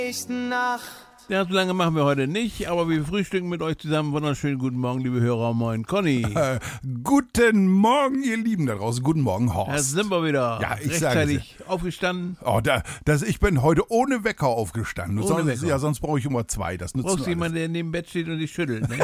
Nacht. Ja, so lange machen wir heute nicht, aber wir frühstücken mit euch zusammen. Wunderschönen guten Morgen, liebe Hörer. Moin, Conny. Guten Morgen, ihr Lieben da draußen. Guten Morgen, Horst. Da sind wir wieder. Ja, ich sage rechtzeitig aufgestanden. Oh, ich bin heute ohne Wecker aufgestanden. Ohne Wecker. Ja, sonst brauche ich immer zwei. Das nützt Brauchst nur jemanden, der neben dem Bett steht und dich schüttelt, ne?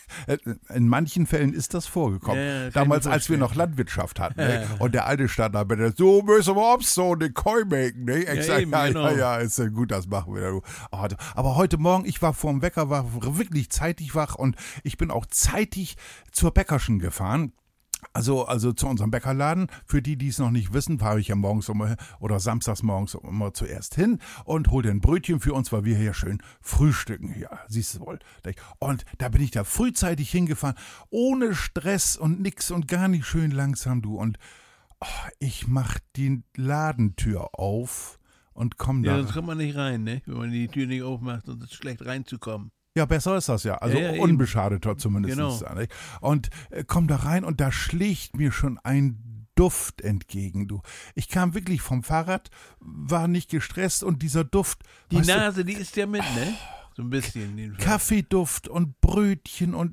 In manchen Fällen ist das vorgekommen. Ja, Damals, als wir noch Landwirtschaft hatten. Ne? Und der Alte stand da mit der, so müssen wir ob so eine Koi machen. Ne? Ich sag, eben, genau. ja, ist gut, das machen wir. Du. Aber heute Morgen, ich war vorm Wecker, war wirklich zeitig wach und ich bin auch zeitig zur Bäckerschen gefahren. Also zu unserem Bäckerladen. Für die es noch nicht wissen, fahre ich ja morgens immer oder samstags morgens immer zuerst hin und hole ein Brötchen für uns, weil wir hier schön frühstücken. Ja, siehst du wohl. Und da bin ich da frühzeitig hingefahren, ohne Stress und nix und gar nicht, schön langsam, du. Und ich mach die Ladentür auf und komm da. Ja, sonst kommt man nicht rein, ne? Wenn man die Tür nicht aufmacht, und es ist schlecht reinzukommen. Ja, besser ist das ja. Also ja, unbeschadeter zumindest. Genau. Nicht? Und komm da rein und da schlägt mir schon ein Duft entgegen, du. Ich kam wirklich vom Fahrrad, war nicht gestresst und dieser Duft. Die Nase, die ist ja mit, ne? So ein bisschen. Jedenfalls. Kaffeeduft und Brötchen und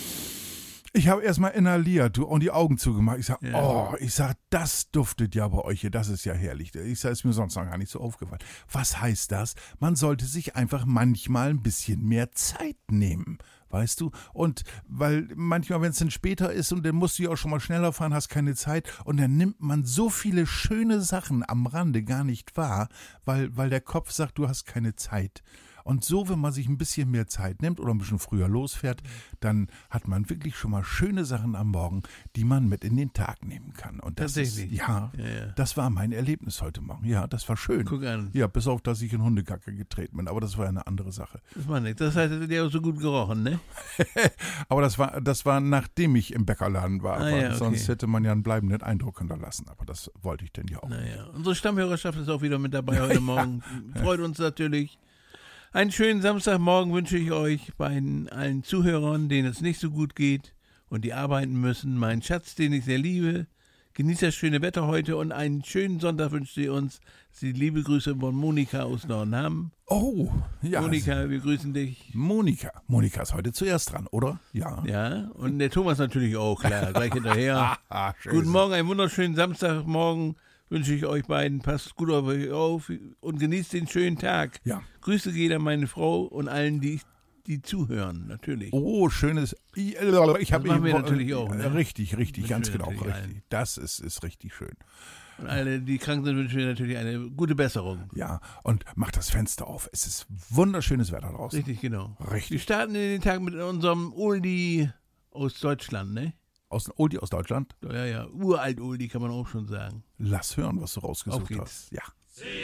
ich habe erstmal inhaliert, du, und die Augen zugemacht. Ich sag, das duftet ja bei euch hier, das ist ja herrlich. Ich sag, ist mir sonst noch gar nicht so aufgefallen. Was heißt das? Man sollte sich einfach manchmal ein bisschen mehr Zeit nehmen, weißt du? Und weil manchmal, wenn es dann später ist und dann musst du ja auch schon mal schneller fahren, hast keine Zeit und dann nimmt man so viele schöne Sachen am Rande gar nicht wahr, weil der Kopf sagt, du hast keine Zeit. Und so, wenn man sich ein bisschen mehr Zeit nimmt oder ein bisschen früher losfährt, dann hat man wirklich schon mal schöne Sachen am Morgen, die man mit in den Tag nehmen kann. Und das tatsächlich. Das war mein Erlebnis heute Morgen. Ja, das war schön. Guck an. Ja, bis auf, dass ich in Hundekacke getreten bin. Aber das war eine andere Sache. Das war nichts. Das heißt, es hat dir auch so gut gerochen, ne? Aber das war nachdem ich im Bäckerladen war. Ja, okay. Sonst hätte man ja einen bleibenden Eindruck hinterlassen. Aber das wollte ich denn ja auch. Naja, unsere Stammhörerschaft ist auch wieder mit dabei heute Morgen. Freut uns natürlich. Einen schönen Samstagmorgen wünsche ich euch bei allen Zuhörern, denen es nicht so gut geht und die arbeiten müssen. Mein Schatz, den ich sehr liebe. Genießt das schöne Wetter heute und einen schönen Sonntag wünscht sie uns. Die liebe Grüße von Monika aus Nordham. Oh, ja. Monika, wir grüßen dich. Monika ist heute zuerst dran, oder? Ja. Ja, und der Thomas natürlich auch, klar, gleich hinterher. Guten Morgen, einen wunderschönen Samstagmorgen wünsche ich euch beiden. Passt gut auf euch auf und genießt den schönen Tag. Ja. Grüße geht an meine Frau und allen, die zuhören, natürlich. Oh, schönes. Das machen wir natürlich auch. Ne? Richtig, ganz genau. Richtig. Allen. Das ist richtig schön. Und alle, die krank sind, wünschen wir natürlich eine gute Besserung. Ja, und macht das Fenster auf. Es ist wunderschönes Wetter draußen. Richtig, genau. Richtig. Wir starten in den Tag mit unserem Oldie aus Deutschland, ne? Oldie aus Deutschland? Ja, uralt Oldie kann man auch schon sagen. Lass hören, was du rausgesucht Auf geht's. hast. Ja.